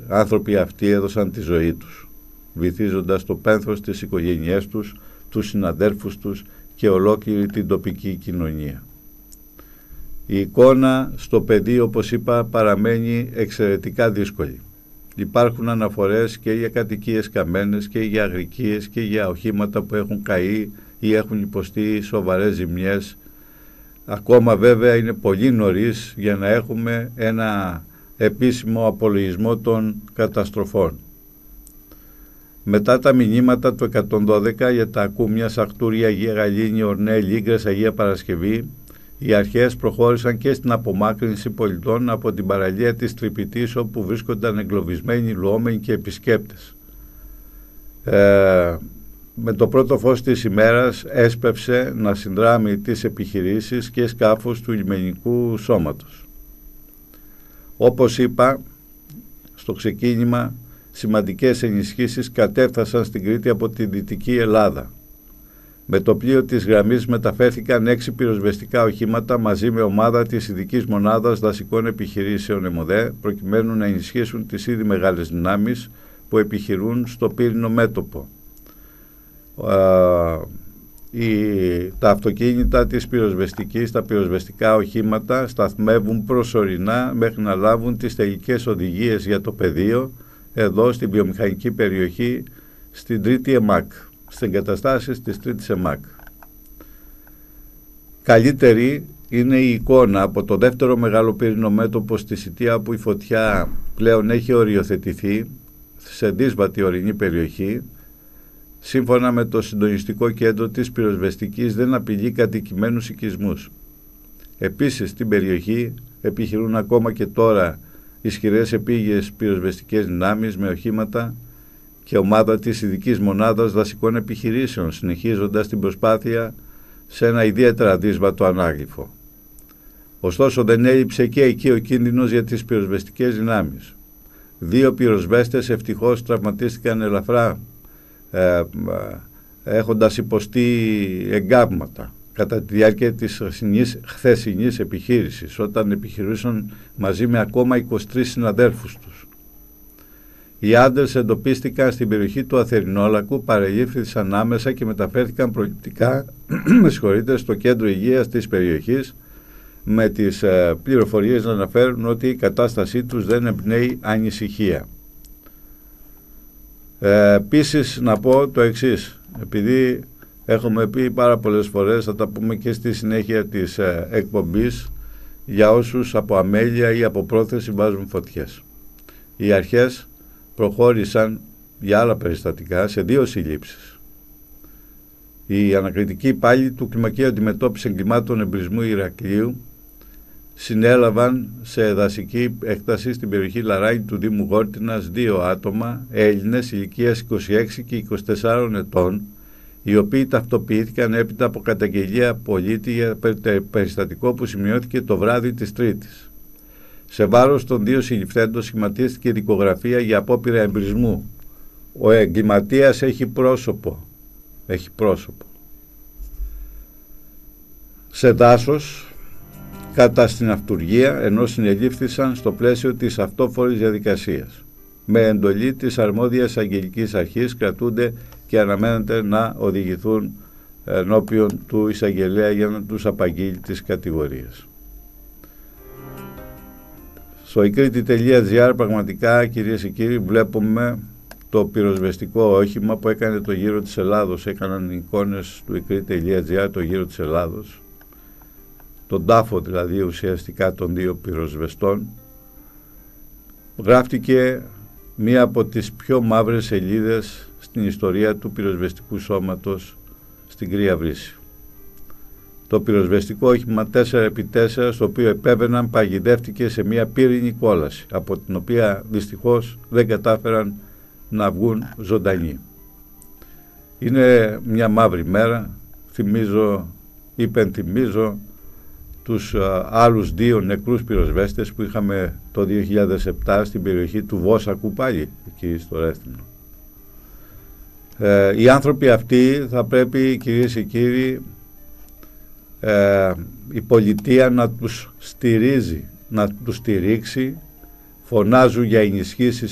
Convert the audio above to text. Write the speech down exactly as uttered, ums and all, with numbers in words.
άνθρωποι αυτοί έδωσαν τη ζωή τους, βυθίζοντας το πένθος της οικογένειές τους, τους συναδέρφους τους και ολόκληρη την τοπική κοινωνία. Η εικόνα στο πεδίο, όπως είπα, παραμένει εξαιρετικά δύσκολη. Υπάρχουν αναφορές και για κατοικίες καμένες και για αγρικίες και για οχήματα που έχουν καεί ή έχουν υποστεί σοβαρές ζημιές. Ακόμα βέβαια είναι πολύ νωρίς για να έχουμε ένα επίσημο απολογισμό των καταστροφών. Μετά τα μηνύματα του εκατόν δώδεκα για τα Ακούμια, Σαχτούρια, Αγία Γαλήνη, Ορνέ, Λίγκρες, Αγία Παρασκευή, οι αρχές προχώρησαν και στην απομάκρυνση πολιτών από την παραλία της Τρυπητής, όπου βρίσκονταν εγκλωβισμένοι λουόμενοι και επισκέπτες. Ε, με το πρώτο φως της ημέρας έσπευσε να συνδράμει τις επιχειρήσεις και σκάφους του λιμενικού σώματος. Όπως είπα στο ξεκίνημα, σημαντικές ενισχύσεις κατέφτασαν στην Κρήτη από τη Δυτική Ελλάδα. Με το πλοίο της γραμμής μεταφέρθηκαν έξι πυροσβεστικά οχήματα μαζί με ομάδα της ειδικής μονάδας δασικών επιχειρήσεων ΕΜΟΔΕ, προκειμένου να ενισχύσουν τις ήδη μεγάλες δυνάμεις που επιχειρούν στο πύρινο μέτωπο. Uh, η, τα αυτοκίνητα της πυροσβεστικής, τα πυροσβεστικά οχήματα σταθμεύουν προσωρινά μέχρι να λάβουν τις τελικές οδηγίες για το πεδίο εδώ στην βιομηχανική περιοχή, στην τρίτη ΕΜΑΚ, στις εγκαταστάσεις της τρίτης ΕΜΑΚ. Καλύτερη είναι η εικόνα από το δεύτερο μεγάλο πύρινο μέτωπο στη Σιτία, που η φωτιά πλέον έχει οριοθετηθεί σε δύσβατη ορεινή περιοχή. Σύμφωνα με το συντονιστικό κέντρο της πυροσβεστικής, δεν απειλεί κατοικημένους οικισμούς. Επίσης στην περιοχή επιχειρούν ακόμα και τώρα ισχυρές επίγειες πυροσβεστικές δυνάμεις με οχήματα και ομάδα της ειδικής μονάδας δασικών επιχειρήσεων, συνεχίζοντας την προσπάθεια σε ένα ιδιαίτερα δύσβατο ανάγλυφο. Ωστόσο δεν έλειψε και εκεί ο κίνδυνος για τις πυροσβεστικές δυνάμεις. Δύο πυροσβέστες ευτυχώς τραυματίστηκαν ελαφρά, ε, έχοντας υποστεί εγκάβματα κατά τη διάρκεια της χθεσινής επιχείρησης, όταν επιχειρούσαν μαζί με ακόμα είκοσι τρεις συναδέρφους τους. Οι άντρες εντοπίστηκαν στην περιοχή του Αθερινόλακου, παρελήφθησαν άμεσα και μεταφέρθηκαν προληπτικά με συγχωρείτε, στο κέντρο υγείας της περιοχής, με τις ε, πληροφορίες να αναφέρουν ότι η κατάστασή τους δεν εμπνέει ανησυχία. Ε, επίσης να πω το εξής, επειδή έχουμε πει πάρα πολλές φορές, θα τα πούμε και στη συνέχεια της ε, εκπομπής, για όσους από αμέλεια ή από πρόθεση βάζουν φωτιές. Οι αρχές προχώρησαν για άλλα περιστατικά σε δύο συλλήψεις. Οι ανακριτικοί υπάλληλοι του Κλιμακίου Αντιμετώπισης Εγκλημάτων Εμπρισμού Ηρακλείου συνέλαβαν σε δασική έκταση στην περιοχή Λαράκη του Δήμου Γόρτινας δύο άτομα, Έλληνες ηλικίας είκοσι έξι και είκοσι τεσσάρων ετών, οι οποίοι ταυτοποιήθηκαν έπειτα από καταγγελία πολίτη για περιστατικό που σημειώθηκε το βράδυ της Τρίτης. Σε βάρος των δύο συλληφθέντων σχηματίστηκε δικογραφία για απόπειρα εμπρισμού. Ο εγκληματίας έχει πρόσωπο. Έχει πρόσωπο. Σε δάσος, κατά στην αυτουργία, ενώ συνελήφθησαν στο πλαίσιο της αυτόφορης διαδικασίας. Με εντολή της αρμόδιας αγγελικής αρχής κρατούνται και αναμένεται να οδηγηθούν ενώπιον του εισαγγελέα για να τους απαγγείλει τις κατηγορίες. Στο ικρήτη τελεία τζι άρ πραγματικά, κυρίες και κύριοι, βλέπουμε το πυροσβεστικό όχημα που έκανε το γύρο της Ελλάδος. Έκαναν εικόνες του ικρήτη τελεία τζι άρ το γύρο της Ελλάδος. Τον τάφο δηλαδή ουσιαστικά των δύο πυροσβεστών. Γράφτηκε μία από τις πιο μαύρες σελίδες στην ιστορία του πυροσβεστικού σώματος στην Κρύα Βρύση. Το πυροσβεστικό όχημα τέσσερα επί τέσσερα, στο οποίο επέβαιναν, παγιδεύτηκε σε μια πύρινη κόλαση, από την οποία δυστυχώς δεν κατάφεραν να βγουν ζωντανοί. Είναι μια μαύρη μέρα. Θυμίζω, υπενθυμίζω τους α, άλλους δύο νεκρούς πυροσβέστες που είχαμε το δύο χιλιάδες επτά στην περιοχή του Βόσακου, πάλι εκεί στο Ρέθυμνο. Ε, οι άνθρωποι αυτοί θα πρέπει, κυρίες και κύριοι, ε, η πολιτεία να τους στηρίζει, να τους στηρίξει. Φωνάζουν για ενισχύσεις